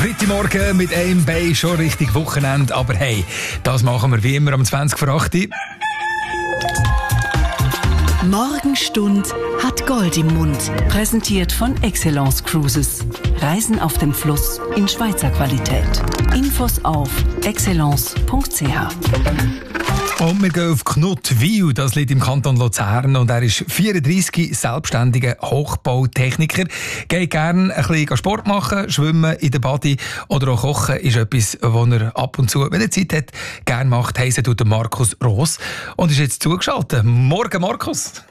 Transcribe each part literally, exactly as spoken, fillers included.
Freitagmorgen mit einem Bein schon richtig Wochenende, aber hey, das machen wir wie immer um zwanzig vor acht. Morgenstund hat Gold im Mund. Präsentiert von Excellence Cruises. Reisen auf dem Fluss in Schweizer Qualität. Infos auf excellence punkt c h. Und wir gehen auf Knuttwil, das liegt im Kanton Luzern. Und er ist vierunddreissig, selbstständiger Hochbautechniker. Geht gerne ein bisschen Sport machen, schwimmen in der Body oder auch kochen ist etwas, was er ab und zu, wenn er Zeit hat, gerne macht. Heissen tut Markus Roos und ist jetzt zugeschaltet. Morgen, Markus.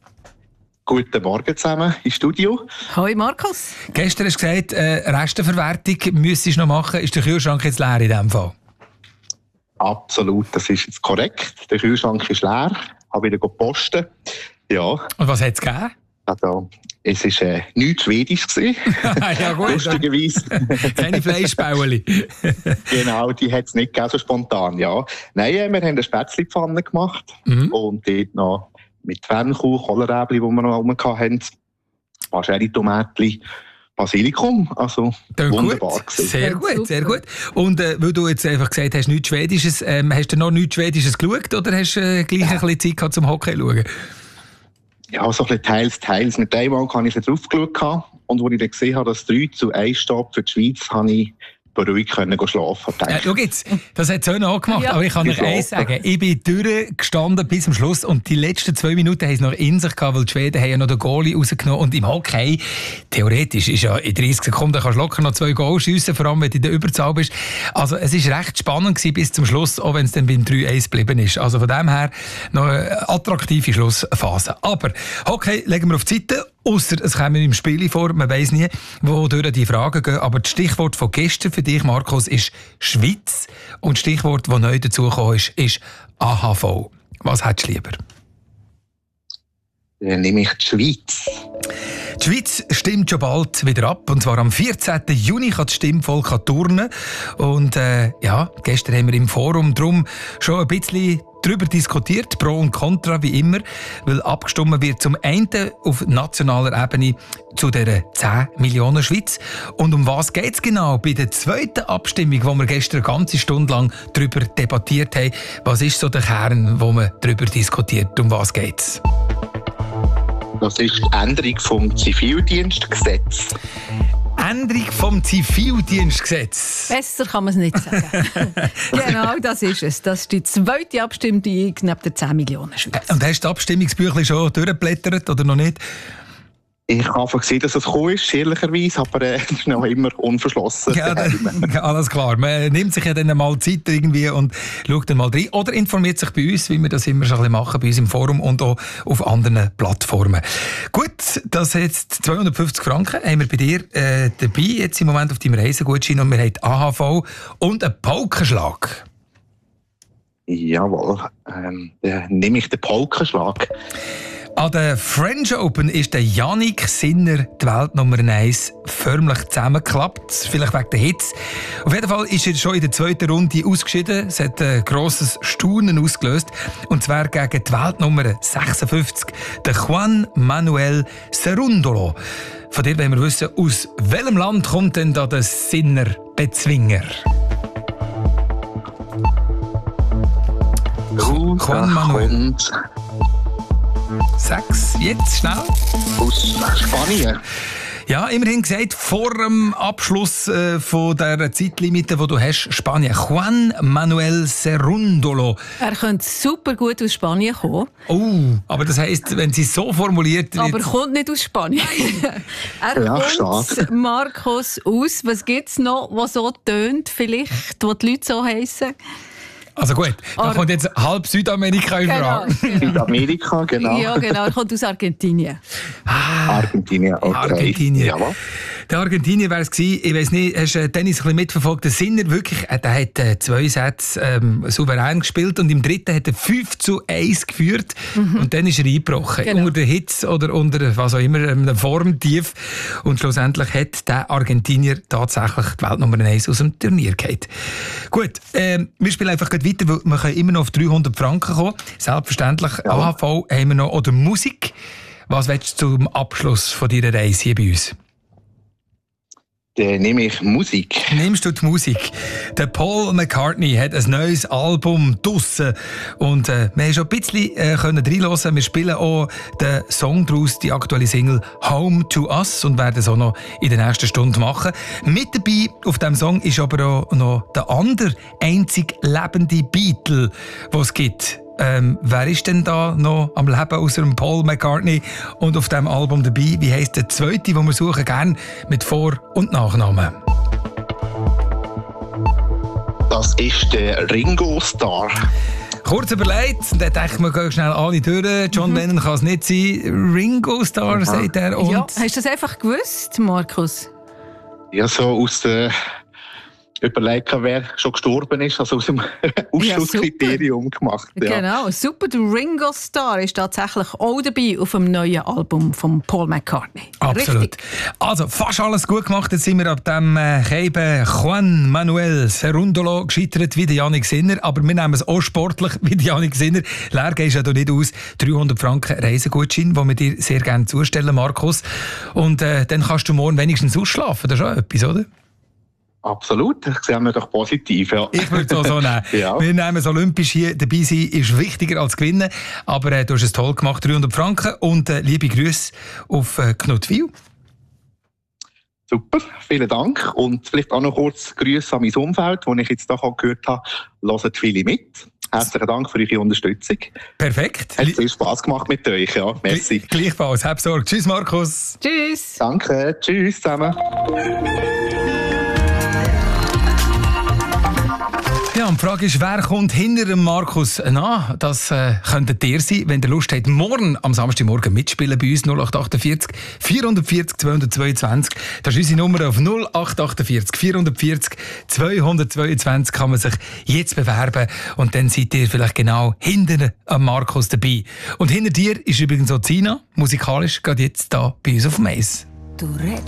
Guten Morgen zusammen im Studio. Hoi Markus. Gestern hast du gesagt, äh, Restenverwertung müsstest du noch machen. Ist der Kühlschrank jetzt leer in diesem Fall? Absolut, das ist jetzt korrekt. Der Kühlschrank ist leer. Ich habe wieder gepostet. Ja. Und was hat es gegeben? Also, es war äh, nichts Schwedisch. Ja gut. Lustigerweise. Keine Fleischbäueli. Genau, die hat es nicht gegeben, so spontan, ja. Nein, wir haben eine Spätzlepfanne gemacht. Mhm. Und dort noch mit Fennkuh, Kohlrabi, die wir noch rum hatten. Wahrscheinlich Tomatli. Basilikum, also Dann wunderbar gut. gewesen. Sehr gut, sehr gut. Und äh, weil du jetzt einfach gesagt hast, nichts Schwedisches, ähm, hast du noch nichts Schwedisches geschaut oder hast du äh, gleich ein bisschen Zeit gehabt zum Hockey zu schauen? Ja, so ein bisschen teils, teils. Mit einmal habe ich drauf geschaut und als ich dann gesehen habe, dass drei zu eins steht für die Schweiz, habe ich beruhigt können schlafen. Äh, schau jetzt, das hat Söhne angemacht, ja. Aber ich kann euch eins sagen, ich bin durchgestanden bis zum Schluss und die letzten zwei Minuten haben es noch in sich gehabt, weil die Schweden haben ja noch den Goalie rausgenommen und im Hockey, theoretisch, ist ja in dreißig Sekunden kannst du locker noch zwei Goals schiessen, vor allem wenn du in der Überzahl bist. Also es war recht spannend gewesen bis zum Schluss, auch wenn es dann beim drei eins geblieben ist. Also von dem her noch eine attraktive Schlussphase. Aber Hockey legen wir auf die Seite. Ausser es kommen im Spiel vor, man weiss nie, wodurch die Fragen gehen. Aber das Stichwort von gestern für dich, Markus, ist Schweiz. Und das Stichwort, das neu dazugekommen ist, ist A H V. Was hättest du lieber? Dann nehme ich die Schweiz. Die Schweiz stimmt schon bald wieder ab. Und zwar am vierzehnten Juni kann das Stimmvolk turnen. Und äh, ja, gestern haben wir im Forum drum schon ein bisschen darüber diskutiert, Pro und Contra wie immer, weil abgestimmt wird zum einen auf nationaler Ebene zu der zehn Millionen Schweiz. Und um was geht es genau bei der zweiten Abstimmung, wo wir gestern eine ganze Stunde lang darüber debattiert haben? Was ist so der Kern, wo man darüber diskutiert? Um was geht es? Das ist die Änderung vom Zivildienstgesetz. Änderung vom Zivildienstgesetz. Besser kann man es nicht sagen. Genau, das ist es. Das ist die zweite Abstimmung neben der zehn Millionen Schweiz. Und hast du das Abstimmungsbüchlein schon durchgeblättert oder noch nicht? Ich habe einfach gesehen, dass es gekommen ist, ehrlicherweise, aber äh, ist noch immer unverschlossen. Ja, da, alles klar. Man nimmt sich ja dann mal Zeit irgendwie und schaut dann mal rein. Oder informiert sich bei uns, wie wir das immer schon ein bisschen machen, bei uns im Forum und auch auf anderen Plattformen. Gut, das jetzt zweihundertfünfzig Franken haben wir bei dir äh, dabei, jetzt im Moment auf deinem Reisegutschein, und wir haben A H V und einen Paukenschlag. Jawohl, ähm, dann nehme ich den Paukenschlag. An der French Open ist der Jannik Sinner die Weltnummer eins förmlich zusammengeklappt. Vielleicht wegen der Hitze. Auf jeden Fall ist er schon in der zweiten Runde ausgeschieden. Es hat ein grosses Staunen ausgelöst. Und zwar gegen die Weltnummer sechsundfünfzig, der Juan Manuel Cerúndolo. Von dir wollen wir wissen, aus welchem Land kommt denn da der Sinner-Bezwinger? Uh, Juan Manuel. Sechs, jetzt schnell. Aus Spanien. Ja, immerhin gesagt, vor dem Abschluss äh, von der Zeitlimite, die du hast, Spanien. Juan Manuel Cerúndolo. Er könnte super gut aus Spanien kommen. Oh, aber das heisst, wenn sie es so formuliert... Aber er kommt nicht aus Spanien. Er ja, kommt, stark. Markus, aus. Was gibt es noch, was so tönt, vielleicht, wo die Leute so heissen? Also gut, da Ar- kommt jetzt halb Südamerika in Frage. Genau, genau. Südamerika, genau. Ja, genau. Er kommt aus Argentinien. Ah, Argentinien, okay. Argentinien. Jawohl. Der Argentinier wäre es gewesen. Ich weiss nicht, hast du Tennis ein bisschen mitverfolgt? Der Sinner wirklich, äh, der hat äh, zwei Sätze ähm, souverän gespielt und im dritten hat er fünf zu eins geführt mhm. und dann ist er eingebrochen. Genau. Unter der Hitze oder unter was auch immer, einem Formtief. Und schlussendlich hat der Argentinier tatsächlich die Weltnummer eins aus dem Turnier gehauen. Gut, ähm, wir spielen einfach gleich weiter, weil wir können immer noch auf dreihundert Franken kommen. Selbstverständlich, ja. A H V haben wir noch, oder Musik. Was willst du zum Abschluss von deiner Reise hier bei uns? Dann nehme ich Musik. Nimmst du die Musik? Der Paul McCartney hat ein neues Album draussen. Und äh, wir haben schon ein bisschen äh, können reinhören. Wir spielen auch den Song daraus, die aktuelle Single «Home to Us» und werden es auch noch in der nächsten Stunde machen. Mit dabei auf diesem Song ist aber auch noch der andere einzig lebende Beatle, den es gibt. Ähm, wer ist denn da noch am Leben außer dem Paul McCartney und auf diesem Album dabei? Wie heisst der zweite, den wir suchen, gerne mit Vor- und Nachnamen? Das ist der Ringo Starr. Kurz überlegt, und dann denkt man, geh schnell alle durch. John mhm. Lennon kann es nicht sein. Ringo Starr, mhm. sagt er. Und ja, hast du das einfach gewusst, Markus? Ja, so aus der... überlegen, wer schon gestorben ist, also aus dem Ausschlusskriterium ja, gemacht. Ja. Genau, super. Der Ringo Starr ist tatsächlich auch dabei auf dem neuen Album von Paul McCartney. Absolut. Richtig. Also, fast alles gut gemacht. Jetzt sind wir ab dem äh, Keiben Juan Manuel Cerundolo gescheitert wie der Yannick Sinner, aber wir nehmen es auch sportlich wie der Yannick Sinner. Leer gehst du nicht aus. dreihundert Franken Reisegutschein, den wir dir sehr gerne zustellen, Markus. Und äh, dann kannst du morgen wenigstens ausschlafen. Das ist auch etwas, oder? Absolut, das sehen wir doch positiv. Ja. Ich würde es auch so nehmen. Ja. Wir nehmen es olympisch hier. Dabei sein ist wichtiger als gewinnen. Aber äh, du hast es toll gemacht, dreihundert Franken. Und äh, liebe Grüße auf äh, Knutwil. Super, vielen Dank. Und vielleicht auch noch kurz Grüße an mein Umfeld, das ich jetzt hier gehört habe. Hören viele mit. Herzlichen Dank für eure Unterstützung. Perfekt. Hat viel Spass gemacht mit euch. Ja. Merci. Gleichfalls. Hab Sorge. Tschüss, Markus. Tschüss. Danke. Tschüss zusammen. Ja, und die Frage ist, wer kommt hinter dem Markus nach? Das äh, könntet ihr sein, wenn ihr Lust habt, morgen am Samstagmorgen mitspielen bei uns. null acht achtundvierzig vierhundertvierzig zweihundertzweiundzwanzig. Das ist unsere Nummer auf null acht achtundvierzig vierhundertvierzig zweihundertzweiundzwanzig. Kann man sich jetzt bewerben und dann seid ihr vielleicht genau hinter am Markus dabei. Und hinter dir ist übrigens auch Zina, musikalisch, gerade jetzt da bei uns auf dem Eis.